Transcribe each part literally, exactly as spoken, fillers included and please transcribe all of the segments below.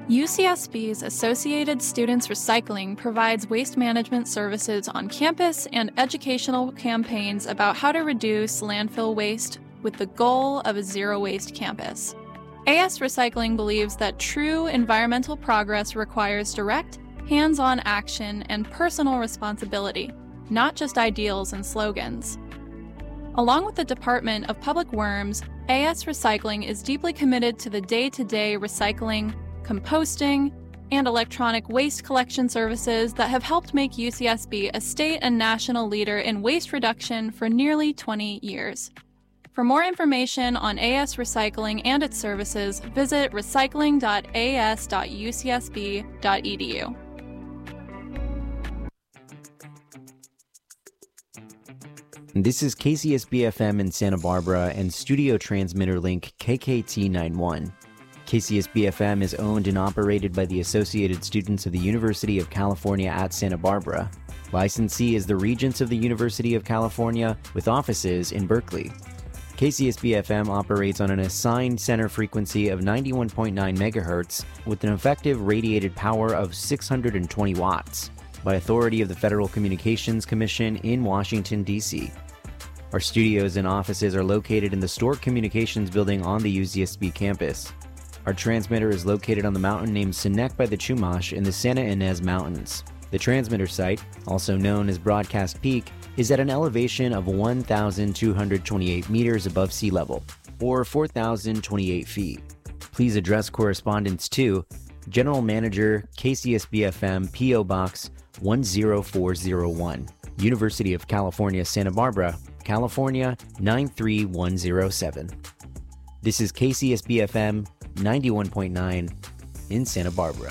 U C S B's Associated Students Recycling provides waste management services on campus and educational campaigns about how to reduce landfill waste with the goal of a zero-waste campus. A S Recycling believes that true environmental progress requires direct, hands-on action and personal responsibility, not just ideals and slogans. Along with the Department of Public Works, A S Recycling is deeply committed to the day-to-day recycling, composting, and electronic waste collection services that have helped make U C S B a state and national leader in waste reduction for nearly twenty years. For more information on A S Recycling and its services, visit recycling dot a s dot u c s b dot e d u. This is K C S B F M in Santa Barbara and studio transmitter link K K T ninety-one. K C S B F M is owned and operated by the Associated Students of the University of California at Santa Barbara. Licensee is the Regents of the University of California with offices in Berkeley. K C S B F M operates on an assigned center frequency of ninety-one point nine megahertz with an effective radiated power of six hundred twenty watts by authority of the Federal Communications Commission in Washington, D C Our studios and offices are located in the Stork Communications building on the U C S B campus. Our transmitter is located on the mountain named Sinek by the Chumash in the Santa Ynez Mountains. The transmitter site, also known as Broadcast Peak, is at an elevation of one thousand two hundred twenty-eight meters above sea level, or four thousand twenty-eight feet. Please address correspondence to General Manager, K C S B F M, P O Box one zero four zero one, University of California, Santa Barbara, California nine three one zero seven. This is K C S B F M ninety-one point nine in Santa Barbara.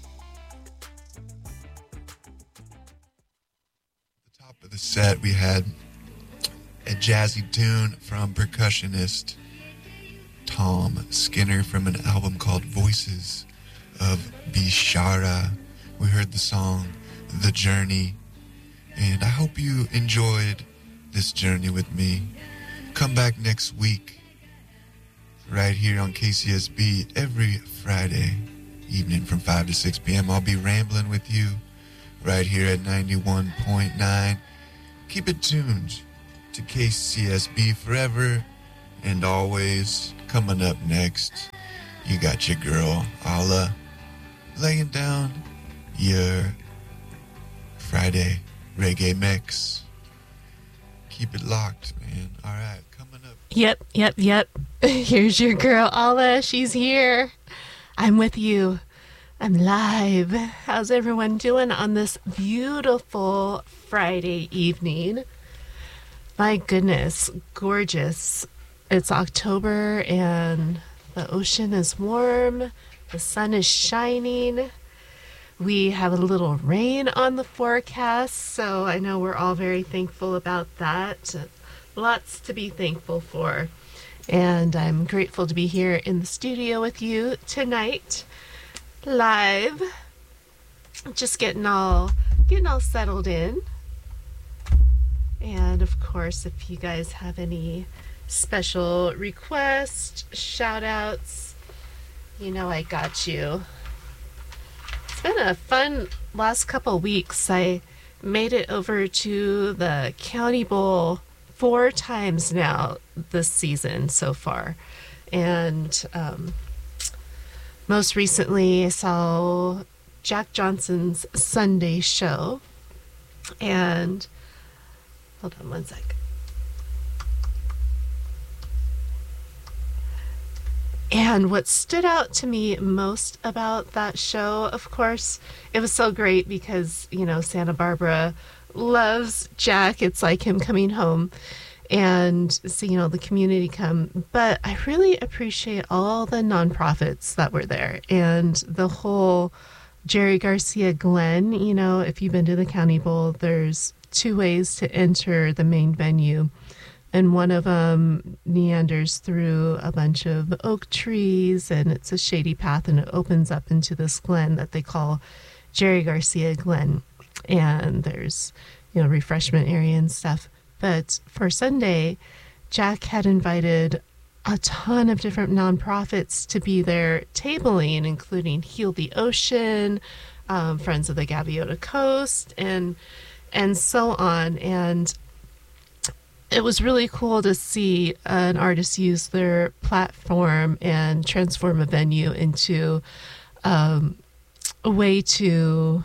At the top of the set, we had a jazzy tune from percussionist Tom Skinner from an album called Voices of Bishara. We heard the song The Journey, and I hope you enjoyed this journey with me. Come back next week right here on K C S B every Friday evening from five to six p.m. I'll be rambling with you right here at ninety-one point nine. Keep it tuned to K C S B forever and always. Coming up next, you got your girl Ala laying down your Friday reggae mix. Keep it locked, man. All right, coming up. Yep, yep, yep. Here's your girl, Ala. She's here. I'm with you. I'm live. How's everyone doing on this beautiful Friday evening? My goodness, gorgeous. It's October and the ocean is warm. The sun is shining. We have a little rain on the forecast, so I know we're all very thankful about that. Lots to be thankful for. And I'm grateful to be here in the studio with you tonight, live. Just getting all getting all settled in. And of course, if you guys have any special requests, shout outs, you know I got you. It's been a fun last couple weeks. I made it over to the County Bowl four times now this season so far. And um, most recently I saw Jack Johnson's Sunday show. And hold on one sec. And what stood out to me most about that show, of course, it was so great because, you know, Santa Barbara loves Jack. It's like him coming home and see, you know, the community come. But I really appreciate all the nonprofits that were there and the whole Jerry Garcia Glen. You know, if you've been to the County Bowl, there's two ways to enter the main venue. And one of them meanders through a bunch of oak trees, and it's a shady path, and it opens up into this glen that they call Jerry Garcia Glen. And there's, you know, refreshment area and stuff. But for Sunday, Jack had invited a ton of different nonprofits to be there tabling, including Heal the Ocean, um, Friends of the Gaviota Coast, and and so on. And it was really cool to see an artist use their platform and transform a venue into um, a way to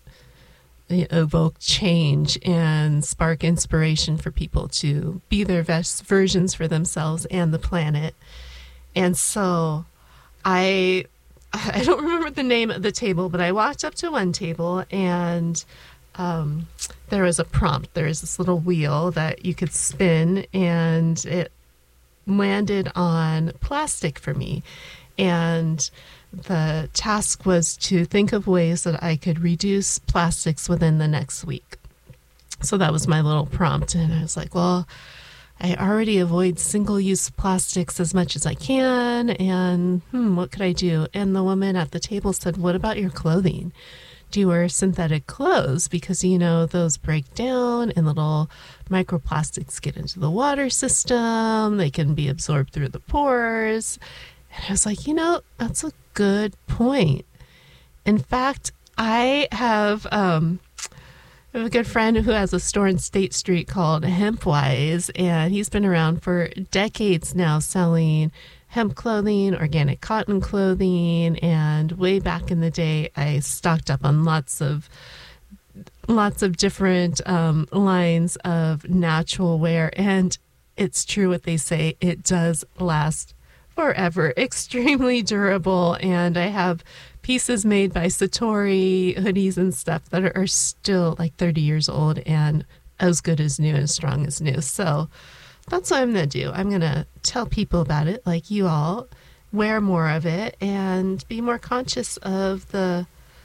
evoke change and spark inspiration for people to be their best versions for themselves and the planet. And so I I don't remember the name of the table, but I walked up to one table and um, there was a prompt. There was this little wheel that you could spin, and it landed on plastic for me. And the task was to think of ways that I could reduce plastics within the next week. So that was my little prompt. And I was like, well, I already avoid single-use plastics as much as I can. And hmm, what could I do? And the woman at the table said, what about your clothing? Do you wear synthetic clothes? Because, you know, those break down and little microplastics get into the water system. They can be absorbed through the pores. And I was like, you know, that's a good point. In fact, I have, um, I have a good friend who has a store in State Street called Hempwise, and he's been around for decades now selling hemp clothing, organic cotton clothing, and way back in the day, I stocked up on lots of lots of different um, lines of natural wear, and it's true what they say, it does last forever, extremely durable. And I have pieces made by Satori, hoodies and stuff that are still like thirty years old and as good as new, as strong as new. So that's what I'm going to do. I'm going to tell people about it, like you all, wear more of it, and be more conscious of the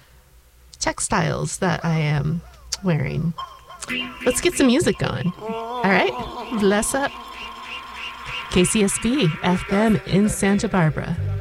textiles that I am wearing. Let's get some music going. All right, bless up. K C S B F M in Santa Barbara.